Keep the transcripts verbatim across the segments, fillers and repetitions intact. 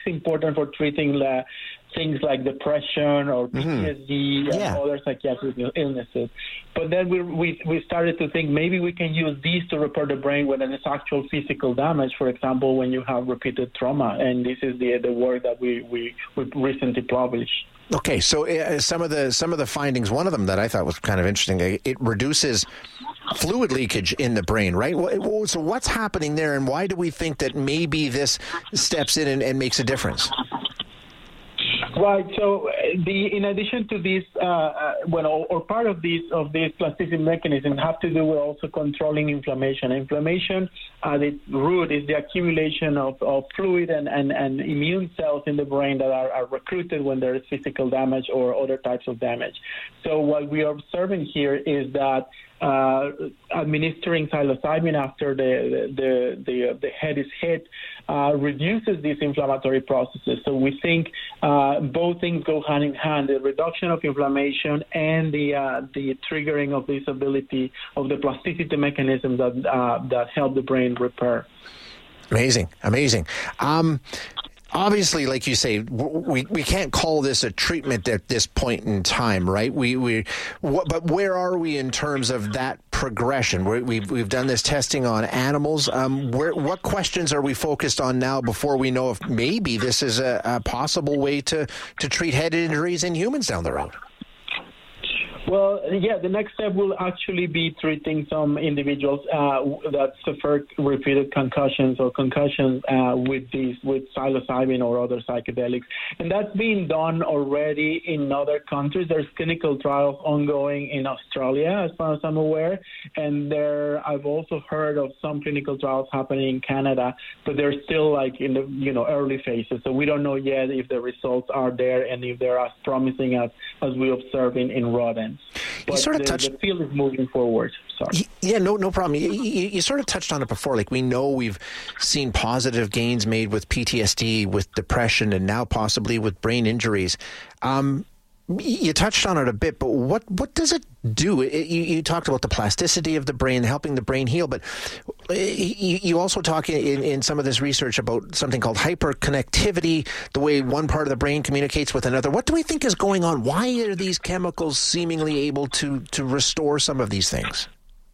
important for treating uh, things like depression or P T S D mm-hmm. and yeah. other psychiatric illnesses. But then we, we we started to think maybe we can use these to repair the brain when there's actual physical damage, for example, when you have repeated trauma. And this is the the work that we, we, we recently published. Okay, so uh, some of the some of the findings, one of them that I thought was kind of interesting, it reduces fluid leakage in the brain, right? So what's happening there, and why do we think that maybe this steps in and, and makes a difference? Right. So, the in addition to this, uh, uh, well, or part of this of this plasticity mechanism have to do with also controlling inflammation. Inflammation at its root is the accumulation of, of fluid and, and, and immune cells in the brain that are, are recruited when there is physical damage or other types of damage. So, what we are observing here is that uh, administering psilocybin after the the the, the head is hit uh, reduces these inflammatory processes. So we think uh, both things go hand in hand: the reduction of inflammation and the uh, the triggering of this ability of the plasticity mechanisms that uh, that help the brain repair. Amazing, amazing. Um, Obviously, like you say, we, we can't call this a treatment at this point in time, right? We we, what, but where are we in terms of that progression? We're, we've we've done this testing on animals. Um, where what questions are we focused on now before we know if maybe this is a, a possible way to to treat head injuries in humans down the road? Well, yeah, the next step will actually be treating some individuals uh, that suffered repeated concussions or concussions uh, with these, with psilocybin or other psychedelics. And that's being done already in other countries. There's clinical trials ongoing in Australia, as far as I'm aware. And there, I've also heard of some clinical trials happening in Canada, but they're still like in the, you know, early phases. So we don't know yet if the results are there and if they're as promising as, as we observe in, in rodents. But you sort of the, touched, the field is moving forward. Sorry. Yeah, no, no problem. You, you, you sort of touched on it before. Like, we know we've seen positive gains made with P T S D, with depression, and now possibly with brain injuries. Um, you touched on it a bit, but what, what does it do? It, you, you talked about the plasticity of the brain, helping the brain heal, but you, you also talk in, in some of this research about something called hyperconnectivity, the way one part of the brain communicates with another. What do we think is going on? Why are these chemicals seemingly able to, to restore some of these things?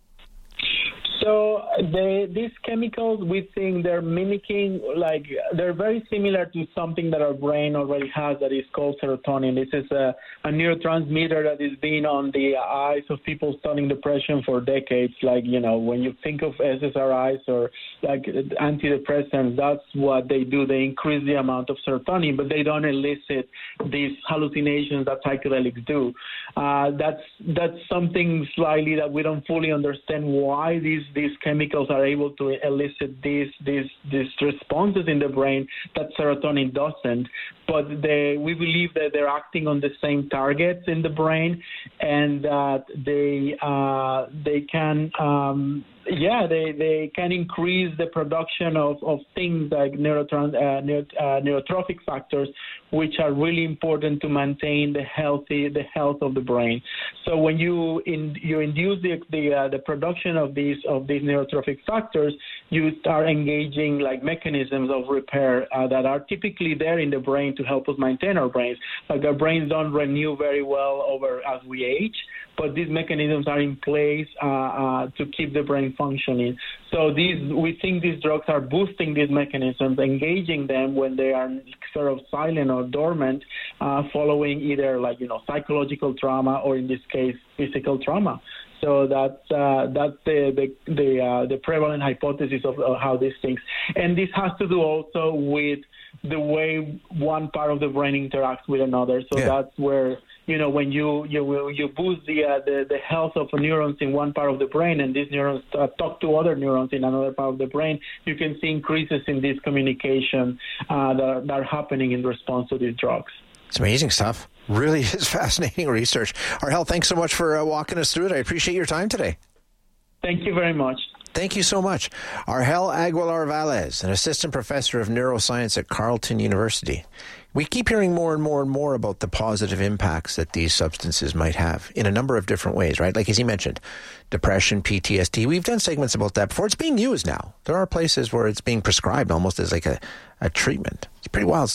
So they, these chemicals, we think they're mimicking, like, they're very similar to something that our brain already has that is called serotonin. This is a, a neurotransmitter that has been on the eyes of people studying depression for decades. Like, you know, when you think of S S R Is or like antidepressants, that's what they do. They increase the amount of serotonin, but they don't elicit these hallucinations that psychedelics do. Uh, that's that's something slightly that we don't fully understand why these these chemicals are able to elicit these these these responses in the brain that serotonin doesn't. But they, we believe that they're acting on the same targets in the brain, and that they uh, they can. Um, Yeah, they, they can increase the production of, of things like neurotrans, uh, neuro, uh, neurotrophic factors, which are really important to maintain the healthy the health of the brain. So when you in, you induce the the, uh, the production of these of these neurotrophic factors, you start engaging like mechanisms of repair uh, that are typically there in the brain to help us maintain our brains. Like, our brains don't renew very well over as we age, but these mechanisms are in place uh, uh, to keep the brain functioning. So these, we think these drugs are boosting these mechanisms, engaging them when they are sort of silent or dormant, uh, following either like, you know, psychological trauma or, in this case, physical trauma. So that's uh, that's the the the, uh, the prevalent hypothesis of, of how these things. And this has to do also with the way one part of the brain interacts with another. So yeah. That's where, you know, when you you you boost the, uh, the the health of neurons in one part of the brain, and these neurons uh, talk to other neurons in another part of the brain, you can see increases in this communication uh, that, are, that are happening in response to these drugs. It's amazing stuff. Really is fascinating research. Arhel, thanks so much for uh, walking us through it. I appreciate your time today. Thank you very much. Thank you so much. Arhel Aguilar-Velez, an assistant professor of neuroscience at Carleton University. We keep hearing more and more and more about the positive impacts that these substances might have in a number of different ways, right? Like, as he mentioned, depression, P T S D. We've done segments about that before. It's being used now. There are places where it's being prescribed almost as like a, a treatment. It's pretty wild.